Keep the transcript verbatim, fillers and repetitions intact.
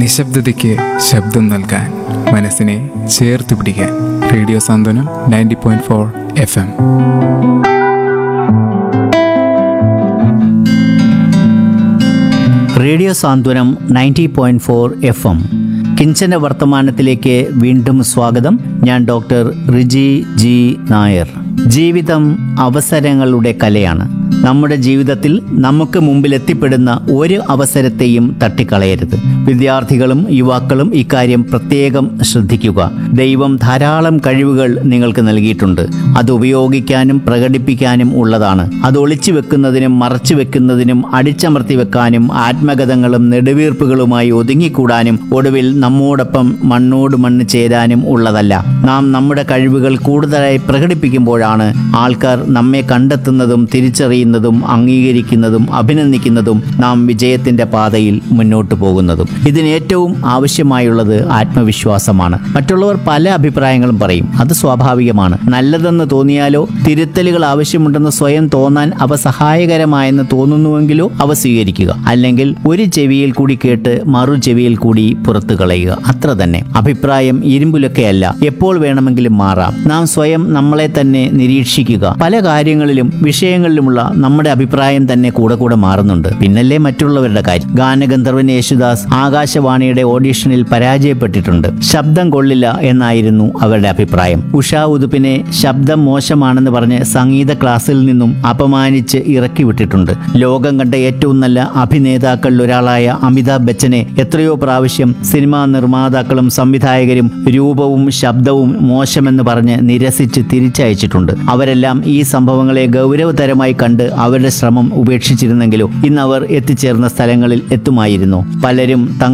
നിശബ്ദതയ്ക്ക് ശബ്ദം നൽകാൻ, മനസ്സിനെ ചേർത്ത് പിടിക്കാൻ. റേഡിയോ സാന്ത്വനം ninety point four F M. Radio സാന്ത്വനം ninety point four F M. കിഞ്ചന വർത്തമാനത്തിലേക്ക് വീണ്ടും സ്വാഗതം. ഞാൻ ഡോക്ടർ റിജി ജി നായർ. ജീവിതം അവസരങ്ങളുടെ കലയാണ്. നമ്മുടെ ജീവിതത്തിൽ നമുക്ക് മുമ്പിൽ എത്തിപ്പെടുന്ന ഒരു അവസരത്തെയും തട്ടിക്കളയരുത്. വിദ്യാർത്ഥികളും യുവാക്കളും ഇക്കാര്യം പ്രത്യേകം ശ്രദ്ധിക്കുക. ദൈവം ധാരാളം കഴിവുകൾ നിങ്ങൾക്ക് നൽകിയിട്ടുണ്ട്. അത് ഉപയോഗിക്കാനും പ്രകടിപ്പിക്കാനും ഉള്ളതാണ്. അത് ഒളിച്ചു വെക്കുന്നതിനും മറച്ചു വെക്കുന്നതിനും അടിച്ചമർത്തി വെക്കാനും ആത്മകഥങ്ങളും നെടുവീർപ്പുകളുമായി ഒതുങ്ങിക്കൂടാനും ഒടുവിൽ നമ്മോടൊപ്പം മണ്ണോട് മണ്ണ് ചേരാനും ഉള്ളതല്ല. നാം നമ്മുടെ കഴിവുകൾ കൂടുതലായി പ്രകടിപ്പിക്കുമ്പോഴാണ് ആൾക്കാർ നമ്മെ കണ്ടെത്തുന്നതും തിരിച്ചറിയുന്നതും അംഗീകരിക്കുന്നതും അഭിനന്ദിക്കുന്നതും നാം വിജയത്തിന്റെ പാതയിൽ മുന്നോട്ട് പോകുന്നതും. ഇതിന് ഏറ്റവും ആവശ്യമായുള്ളത് ആത്മവിശ്വാസമാണ്. മറ്റുള്ളവർ പല അഭിപ്രായങ്ങളും പറയും. അത് സ്വാഭാവികമാണ്. നല്ലതെന്ന് തോന്നിയാലോ തിരുത്തലുകൾ ആവശ്യമുണ്ടെന്ന് സ്വയം തോന്നാൻ അവ സഹായകരമായെന്ന് തോന്നുന്നുവെങ്കിലോ അവ സ്വീകരിക്കുക. അല്ലെങ്കിൽ ഒരു ചെവിയിൽ കൂടി കേട്ട് മറു ചെവിയിൽ കൂടി പുറത്തു കളയുക. അത്ര തന്നെ. അഭിപ്രായം ഇരുമ്പുലൊക്കെയല്ല, എപ്പോൾ വേണമെങ്കിലും മാറാം. നാം സ്വയം നമ്മളെ തന്നെ നിരീക്ഷിക്കുക. പല കാര്യങ്ങളിലും വിഷയങ്ങളിലുമുള്ള നമ്മുടെ അഭിപ്രായം തന്നെ കൂടെ കൂടെ മാറുന്നുണ്ട്. പിന്നല്ലേ മറ്റുള്ളവരുടെ കാര്യം. ഗാനഗന്ധർവൻ യേശുദാസ് ആകാശവാണിയുടെ ഓഡീഷനിൽ പരാജയപ്പെട്ടിട്ടുണ്ട്. ശബ്ദം കൊള്ളില്ല എന്നായിരുന്നു അവരുടെ അഭിപ്രായം. ഉഷാ ഉതുപ്പിനെ ശബ്ദം മോശമാണെന്ന് പറഞ്ഞ് സംഗീത ക്ലാസ്സിൽ നിന്നും അപമാനിച്ച് ഇറക്കി വിട്ടിട്ടുണ്ട്. ലോകം കണ്ട ഏറ്റവും നല്ല അഭിനേതാക്കളിൽ ഒരാളായ അമിതാഭ് ബച്ചനെ എത്രയോ പ്രാവശ്യം സിനിമാ നിർമ്മാതാക്കളും സംവിധായകരും രൂപവും ശബ്ദവും മോശമെന്ന് പറഞ്ഞ് നിരസിച്ച് തിരിച്ചയച്ചിട്ടുണ്ട്. അവരെല്ലാം ഈ സംഭവങ്ങളെ ഗൗരവതരമായി കണ്ട് അവരുടെ ശ്രമം ഉപേക്ഷിച്ചിരുന്നെങ്കിലോ ഇന്ന് അവർ എത്തിച്ചേർന്ന സ്ഥലങ്ങളിൽ എത്തുമായിരുന്നു. പലരും തങ്ങൾ